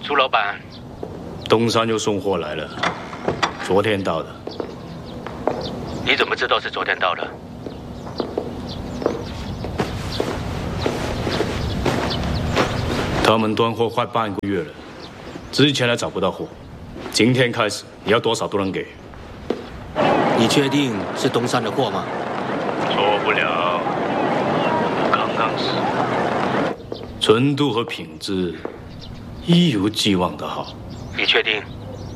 朱老板， 东山又送货来了，昨天到的。 你怎么知道是昨天到的？ 他们断货快半个月了，之前还找不到货，今天开始你要多少都能给。 你确定是东山的货吗？ 错不了，刚刚是。纯度和品质一如既往的好。 你确定？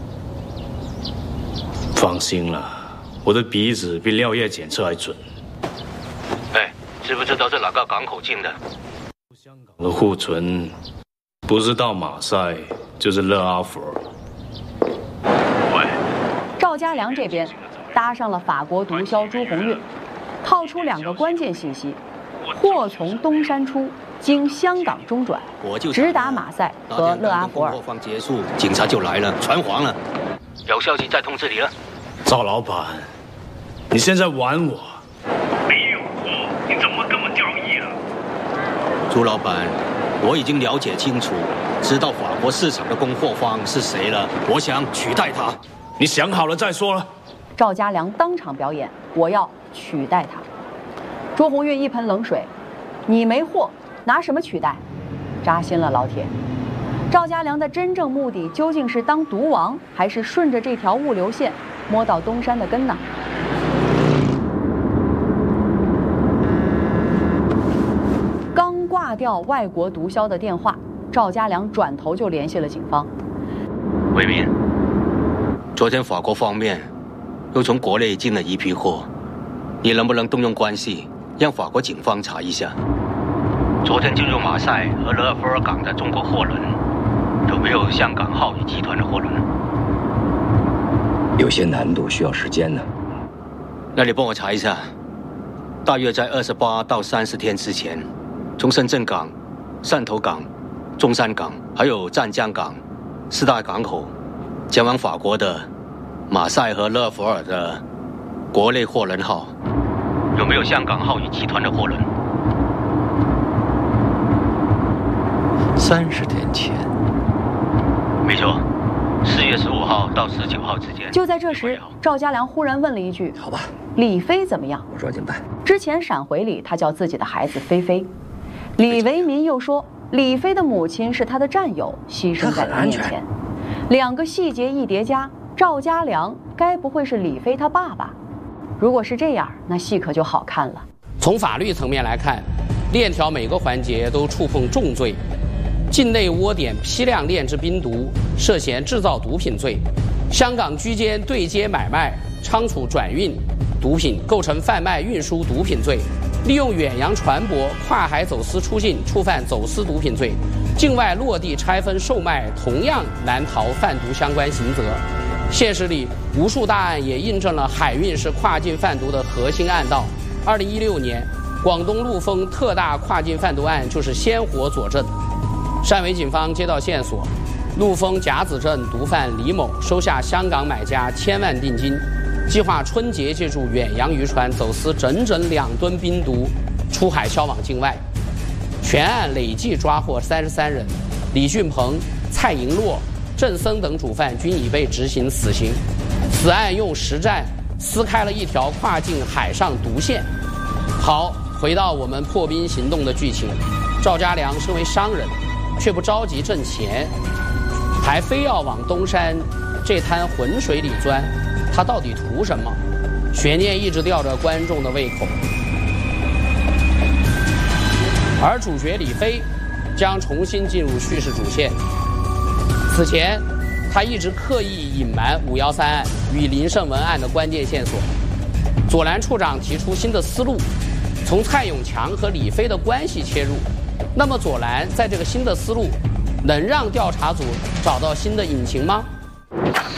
放心了，我的鼻子比尿液检测还准。 哎，知不知道是哪个港口进的？ 香港的库存不是到马赛就是勒阿弗尔。喂， 赵家良这边搭上了法国毒枭朱红运，套出2个关键信息：货从东山出，经香港中转，直达马赛和勒阿弗尔。 货方结束，警察就来了，船黄了。 有消息再通知你了。 赵老板，你现在玩我？ 没有货，你怎么跟我交易啊？ 朱老板，我已经了解清楚，知道法国市场的供货方是谁了。我想取代他。 你想好了再说了。 赵家良当场表演，我要取代他。朱红运一盆冷水，你没货，拿什么取代？扎心了，老铁。赵家良的真正目的究竟是当毒王，还是顺着这条物流线摸到东山的根呢？刚挂掉外国毒枭的电话，赵家良转头就联系了警方。 伟民， 昨天法国方面又从国内进了一批货，你能不能动用关系让法国警方查一下？ 昨天进入马赛和勒阿弗尔港的中国货轮，有没有香港浩宇集团的货轮？ 有些难度，需要时间呢。 那你帮我查一下，大约在28到30天之前，从深圳港、汕头港、中山港还有湛江港4大港口前往法国的马赛和勒阿弗尔的国内货轮号， 有没有香港浩宇集团的货轮 ？30天前， 没错，4月15号到19号之间。 就在这时，赵家良忽然问了一句：“ 好吧， 李飞怎么样？” 我抓紧办。 之前闪回里，他叫自己的孩子菲菲。李维民又说，李飞的母亲是他的战友，牺牲在他面前。2个细节一叠加，赵家良该不会是李飞他爸爸？如果是这样，那戏可就好看了。 从法律层面来看，链条每个环节都触碰重罪。境内窝点批量炼制冰毒，涉嫌制造毒品罪；香港居间对接买卖、仓储转运毒品，构成贩卖运输毒品罪；利用远洋船舶跨海走私出境，触犯走私毒品罪；境外落地拆分售卖，同样难逃贩毒相关刑责。现实里，无数大案也印证了海运是跨境贩毒的核心暗道。2016年，广东陆丰特大跨境贩毒案就是鲜活佐证。汕尾警方接到线索，陆丰甲子镇毒贩李某收下香港买家1000万定金，计划春节借助远洋渔船走私整整2吨冰毒，出海销往境外。全案累计抓获33人，李俊鹏、蔡银洛、郑森等主犯均已被执行死刑。此案用实战撕开了一条跨境海上毒线。好，回到我们破冰行动的剧情，赵家良身为商人，却不着急挣钱，还非要往东山这滩浑水里钻，他到底图什么？悬念一直吊着观众的胃口。而主角李飞将重新进入叙事主线。此前，他一直刻意隐瞒513案与林胜文案的关键线索。左蓝处长提出新的思路，从蔡永强和李飞的关系切入。那么左蓝在这个新的思路能让调查组找到新的隐情吗？